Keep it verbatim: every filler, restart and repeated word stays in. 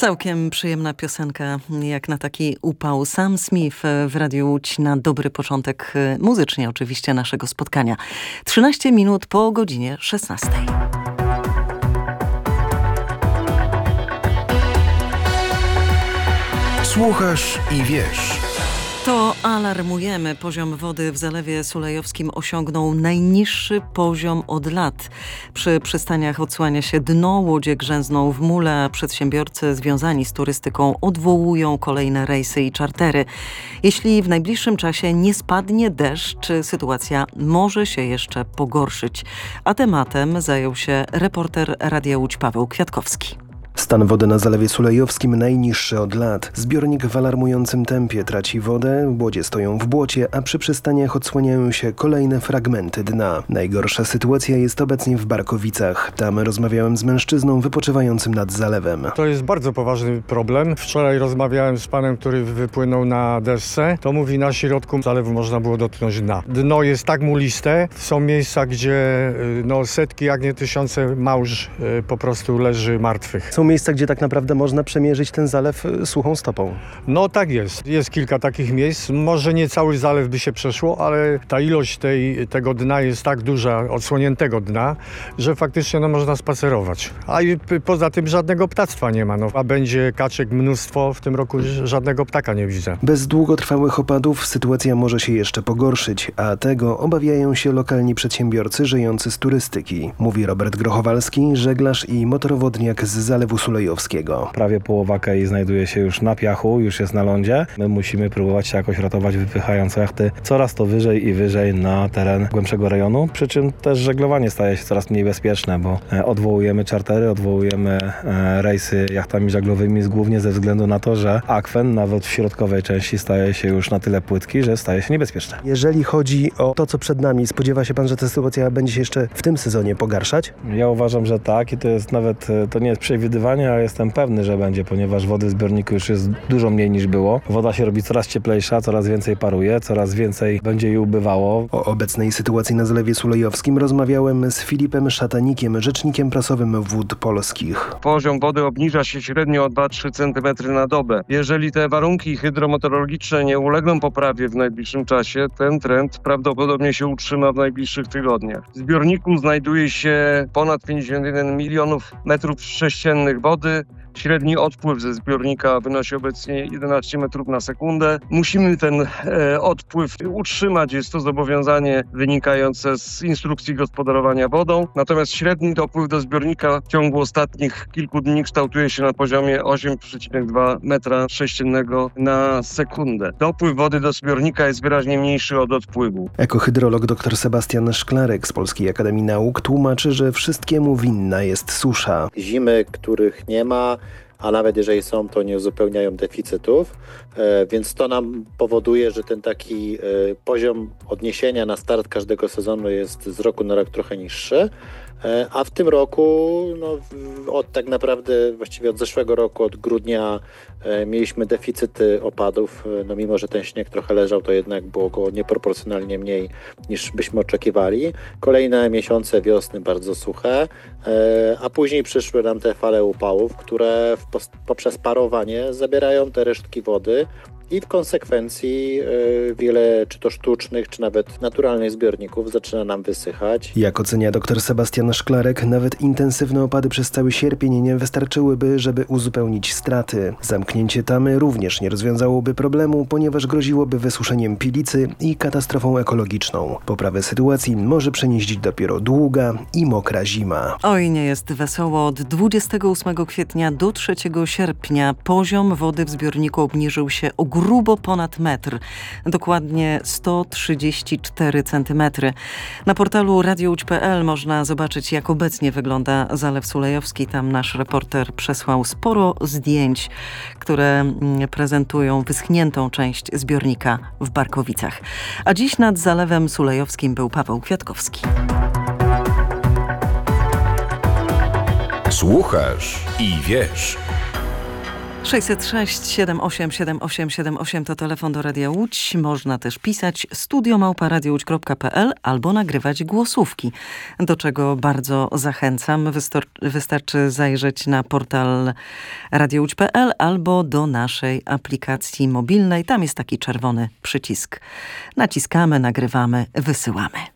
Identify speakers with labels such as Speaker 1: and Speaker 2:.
Speaker 1: Całkiem przyjemna piosenka, jak na taki upał. Sam Smith w Radiu Łódź na dobry początek muzycznie oczywiście naszego spotkania. trzynaście minut po godzinie szesnastej.
Speaker 2: Słuchasz i wiesz.
Speaker 1: To alarmujemy. Poziom wody w Zalewie Sulejowskim osiągnął najniższy poziom od lat. Przy przystaniach odsłania się dno, łodzie grzęzną w mule, a przedsiębiorcy związani z turystyką odwołują kolejne rejsy i czartery. Jeśli w najbliższym czasie nie spadnie deszcz, sytuacja może się jeszcze pogorszyć. A tematem zajął się reporter Radia Łódź Paweł Kwiatkowski.
Speaker 3: Stan wody na Zalewie Sulejowskim najniższy od lat. Zbiornik w alarmującym tempie traci wodę, łodzie stoją w błocie, a przy przystaniach odsłaniają się kolejne fragmenty dna. Najgorsza sytuacja jest obecnie w Barkowicach. Tam rozmawiałem z mężczyzną wypoczywającym nad zalewem.
Speaker 4: To jest bardzo poważny problem. Wczoraj rozmawiałem z panem, który wypłynął na desce. To mówi, na środku zalewu można było dotknąć dna. Dno jest tak muliste. Są miejsca, gdzie no, setki, jak nie tysiące małż po prostu leży martwych.
Speaker 3: Są miejsca, gdzie tak naprawdę można przemierzyć ten zalew suchą stopą.
Speaker 4: No tak jest. Jest kilka takich miejsc. Może nie cały zalew by się przeszło, ale ta ilość tej, tego dna jest tak duża, odsłoniętego dna, że faktycznie no, można spacerować. A i poza tym żadnego ptactwa nie ma. No, a będzie kaczek mnóstwo. W tym roku żadnego ptaka nie widzę.
Speaker 3: Bez długotrwałych opadów sytuacja może się jeszcze pogorszyć, a tego obawiają się lokalni przedsiębiorcy żyjący z turystyki. Mówi Robert Grochowalski, żeglarz i motorowodniak z Zalewu Sulejowskiego.
Speaker 5: Prawie połowa kei znajduje się już na piachu, już jest na lądzie. My musimy próbować się jakoś ratować, wypychając jachty coraz to wyżej i wyżej na teren głębszego rejonu, przy czym też żeglowanie staje się coraz mniej bezpieczne, bo odwołujemy czartery, odwołujemy rejsy jachtami żaglowymi głównie ze względu na to, że akwen nawet w środkowej części staje się już na tyle płytki, że staje się niebezpieczny.
Speaker 3: Jeżeli chodzi o to, co przed nami, spodziewa się pan, że ta sytuacja będzie się jeszcze w tym sezonie pogarszać?
Speaker 5: Ja uważam, że tak i to jest nawet, to nie jest przewidywanie, ale jestem pewny, że będzie, ponieważ wody w zbiorniku już jest dużo mniej niż było. Woda się robi coraz cieplejsza, coraz więcej paruje, coraz więcej będzie jej ubywało.
Speaker 3: O obecnej sytuacji na Zalewie Sulejowskim rozmawiałem z Filipem Szatanikiem, rzecznikiem prasowym Wód Polskich.
Speaker 6: Poziom wody obniża się średnio o dwa do trzech centymetrów na dobę. Jeżeli te warunki hydrometeorologiczne nie ulegną poprawie w najbliższym czasie, ten trend prawdopodobnie się utrzyma w najbliższych tygodniach. W zbiorniku znajduje się ponad pięćdziesiąt jeden milionów metrów sześciennych wody. Średni odpływ ze zbiornika wynosi obecnie jedenaście metrów na sekundę. Musimy ten e, odpływ utrzymać. Jest to zobowiązanie wynikające z instrukcji gospodarowania wodą. Natomiast średni dopływ do zbiornika w ciągu ostatnich kilku dni kształtuje się na poziomie osiem przecinek dwa metra sześciennego na sekundę. Dopływ wody do zbiornika jest wyraźnie mniejszy od odpływu.
Speaker 3: Ekohydrolog dr Sebastian Szklarek z Polskiej Akademii Nauk tłumaczy, że wszystkiemu winna jest susza.
Speaker 7: Zimy, których nie ma, a nawet jeżeli są, to nie uzupełniają deficytów, więc to nam powoduje, że ten taki poziom odniesienia na start każdego sezonu jest z roku na rok trochę niższy. A w tym roku, no, od tak naprawdę właściwie od zeszłego roku, od grudnia e, mieliśmy deficyty opadów. No, mimo że ten śnieg trochę leżał, to jednak było go nieproporcjonalnie mniej niż byśmy oczekiwali. Kolejne miesiące wiosny bardzo suche, e, a później przyszły nam te fale upałów, które w, poprzez parowanie zabierają te resztki wody. I w konsekwencji y, wiele czy to sztucznych, czy nawet naturalnych zbiorników zaczyna nam wysychać.
Speaker 3: Jak ocenia dr Sebastian Szklarek, nawet intensywne opady przez cały sierpień nie wystarczyłyby, żeby uzupełnić straty. Zamknięcie tamy również nie rozwiązałoby problemu, ponieważ groziłoby wysuszeniem Pilicy i katastrofą ekologiczną. Poprawę sytuacji może przynieść dopiero długa i mokra zima.
Speaker 1: Oj, nie jest wesoło. Od dwudziestego ósmego kwietnia do trzeciego sierpnia poziom wody w zbiorniku obniżył się o grubo ponad metr, dokładnie sto trzydzieści cztery centymetry. Na portalu radio łódź kropka p l można zobaczyć, jak obecnie wygląda Zalew Sulejowski. Tam nasz reporter przesłał sporo zdjęć, które prezentują wyschniętą część zbiornika w Barkowicach. A dziś nad Zalewem Sulejowskim był Paweł Kwiatkowski.
Speaker 2: Słuchasz i wiesz.
Speaker 1: sześćset sześć siedem osiem siedem osiem siedem osiem to telefon do Radia Łódź. Można też pisać studio małpa radio łódź kropka p l albo nagrywać głosówki, do czego bardzo zachęcam. Wystor- wystarczy zajrzeć na portal radio łódź kropka p l albo do naszej aplikacji mobilnej. Tam jest taki czerwony przycisk. Naciskamy, nagrywamy, wysyłamy.